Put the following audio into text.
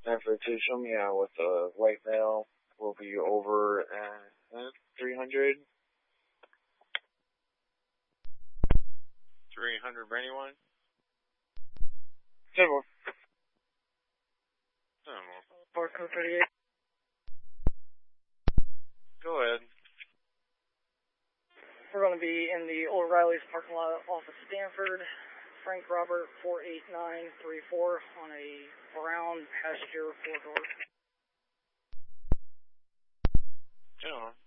And for two, show me out with the white male. Will be over at 300. 300 Brandywine. 10 more. Park code 38. Go ahead. We're going to be in the Old Riley's parking lot off of Stanford. Frank Robert 48934 on a brown passenger 4-door. Yeah.